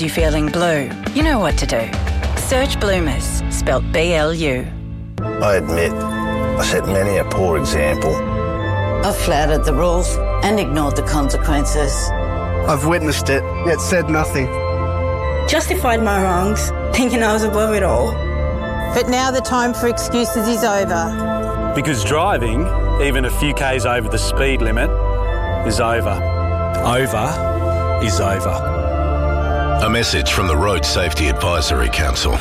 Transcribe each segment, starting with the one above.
You feeling blue? You know what to do. Search Bloomers, spelt BLU. I admit, I set many a poor example. I've flouted the rules and ignored the consequences. I've witnessed it, yet said nothing. Justified my wrongs, thinking I was above it all. But now the time for excuses is over. Because driving, even a few k's over the speed limit, is over. Over is over. A message from the Road Safety Advisory Council.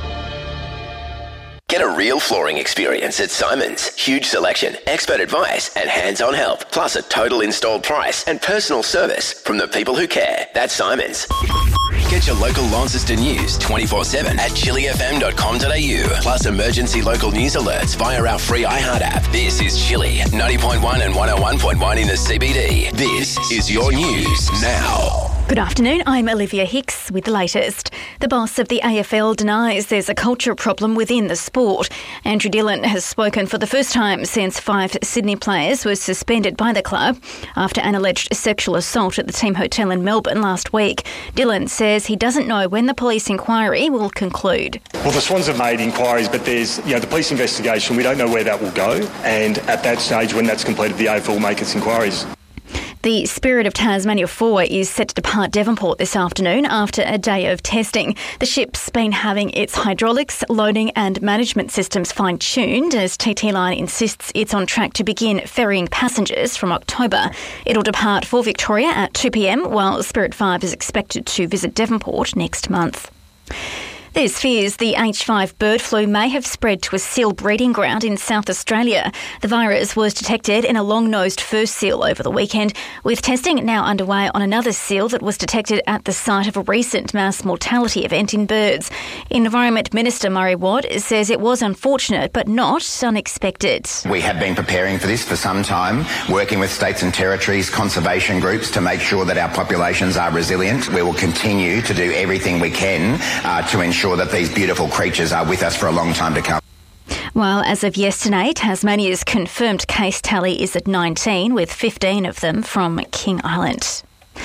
Get a real flooring experience at Simons. Huge selection, expert advice and hands-on help, plus a total installed price and personal service from the people who care. That's Simons. Get your local Launceston news 24/7 at chillyfm.com.au. Plus emergency local news alerts via our free iHeart app. This is Chilly 90.1 and 101.1 in the CBD. This is your news now. Good afternoon, I'm Olivia Hicks with the latest. The boss of the AFL denies there's a culture problem within the sport. Andrew Dillon has spoken for the first time since 5 Sydney players were suspended by the club after an alleged sexual assault at the team hotel in Melbourne last week. Dillon says he doesn't know when the police inquiry will conclude. Well, the Swans have made inquiries, but there's the police investigation. We don't know where that will go, and at that stage, when that's completed, the AFL will make its inquiries. The Spirit of Tasmania 4 is set to depart Devonport this afternoon after a day of testing. The ship's been having its hydraulics, loading and management systems fine-tuned as TT Line insists it's on track to begin ferrying passengers from October. It'll depart for Victoria at 2 p.m, while Spirit 5 is expected to visit Devonport next month. There's fears the H5 bird flu may have spread to a seal breeding ground in South Australia. The virus was detected in a long-nosed fur seal over the weekend, with testing now underway on another seal that was detected at the site of a recent mass mortality event in birds. Environment Minister Murray Watt says it was unfortunate but not unexpected. We have been preparing for this for some time, working with states and territories, conservation groups to make sure that our populations are resilient. We will continue to do everything we can to ensure that these beautiful creatures are with us for a long time to come. While as of yesterday, Tasmania's confirmed case tally is at 19, with 15 of them from King Island.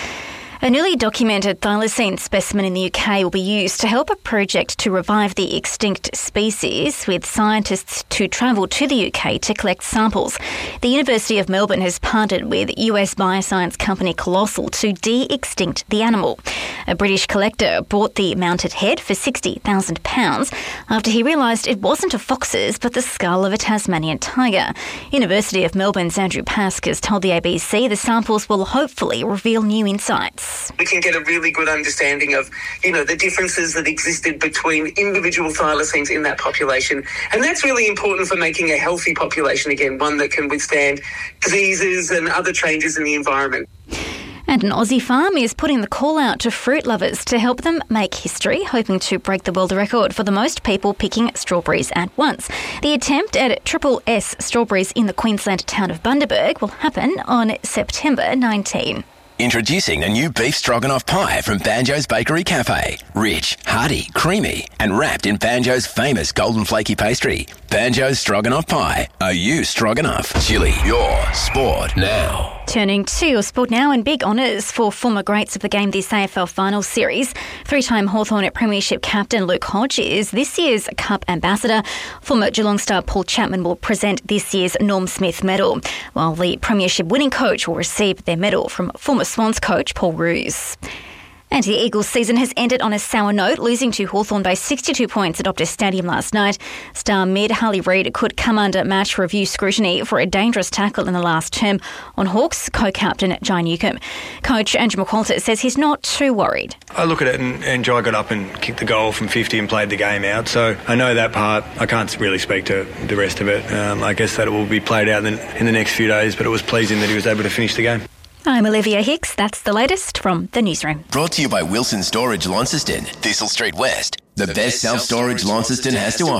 A newly documented thylacine specimen in the UK will be used to help a project to revive the extinct species, with scientists to travel to the UK to collect samples. The University of Melbourne has partnered with US bioscience company Colossal to de-extinct the animal. A British collector bought the mounted head for £60,000 after he realised it wasn't a fox's but the skull of a Tasmanian tiger. University of Melbourne's Andrew Pask has told the ABC the samples will hopefully reveal new insights. We can get a really good understanding of, the differences that existed between individual thylacines in that population. And that's really important for making a healthy population again, one that can withstand diseases and other changes in the environment. And an Aussie farm is putting the call out to fruit lovers to help them make history, hoping to break the world record for the most people picking strawberries at once. The attempt at Triple S strawberries in the Queensland town of Bundaberg will happen on September 19. Introducing a new beef stroganoff pie from Banjo's Bakery Cafe. Rich, hearty, creamy, and wrapped in Banjo's famous golden flaky pastry. Banjo's Stroganoff Pie. Are you stroganoff? Chilly, your sport now. Turning to your sport now, and big honours for former greats of the game this AFL Finals Series. 3-time Hawthorn Premiership captain Luke Hodge is this year's Cup ambassador. Former Geelong star Paul Chapman will present this year's Norm Smith medal, while the Premiership winning coach will receive their medal from former Swans coach Paul Roos. And the Eagles season has ended on a sour note, losing to Hawthorn by 62 points at Optus Stadium last night. Star mid Harley Reid could come under match review scrutiny for a dangerous tackle in the last term on Hawks co-captain Jai Newcombe. Coach Andrew McQualter says he's not too worried. I look at it and Jai got up and kicked the goal from 50 and played the game out, so I know that part. I can't really speak to the rest of it. I guess that it will be played out in the next few days, but it was pleasing that he was able to finish the game. I'm Olivia Hicks. That's the latest from the newsroom. Brought to you by Wilson Storage Launceston, Thistle Street West. The best self-storage Launceston has to offer.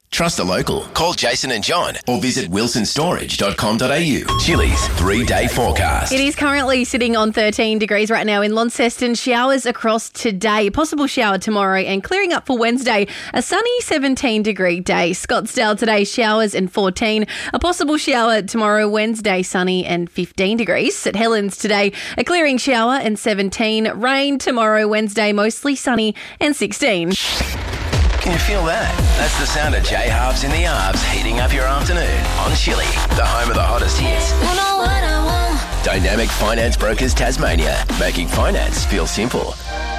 Trust a local. Call Jason and John or visit wilsonstorage.com.au. Chili's 3-day forecast. It is currently sitting on 13 degrees right now in Launceston. Showers across today. Possible shower tomorrow and clearing up for Wednesday. A sunny 17-degree day. Scottsdale today, showers and 14. A possible shower tomorrow, Wednesday, sunny and 15 degrees. St Helens today, a clearing shower and 17. Rain tomorrow, Wednesday, mostly sunny and 16. Can you feel that? That's the sound of J Halves in the Arbs heating up your afternoon on Chili, the home of the hottest hits. You know what I want. Dynamic Finance Brokers Tasmania, making finance feel simple.